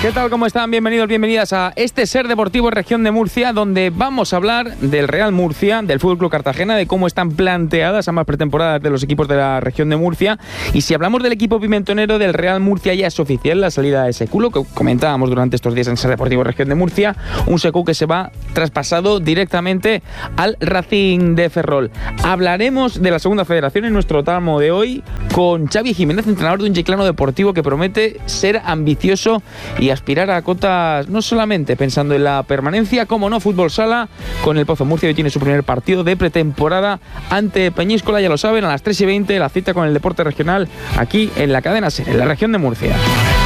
¿Qué tal? ¿Cómo están? Bienvenidos, bienvenidas a este Ser Deportivo Región de Murcia, donde vamos a hablar del Real Murcia, del Fútbol Club Cartagena, de cómo están planteadas ambas pretemporadas de los equipos de la Región de Murcia. Y si hablamos del equipo pimentonero del Real Murcia, ya es oficial la salida de Sekou, lo que comentábamos durante estos días en Ser Deportivo Región de Murcia, un Sekou que se va traspasado directamente al Racing de Ferrol. Hablaremos de la segunda federación en nuestro tramo de hoy con Xavi Jiménez, entrenador de un Chiclano Deportivo que promete ser ambicioso y aspirar a cotas, no solamente pensando en la permanencia, como no, fútbol sala, con el Pozo Murcia. Hoy tiene su primer partido de pretemporada ante Peñíscola, ya lo saben, a las 3:20, la cita con el deporte regional aquí en la cadena SER, en la Región de Murcia.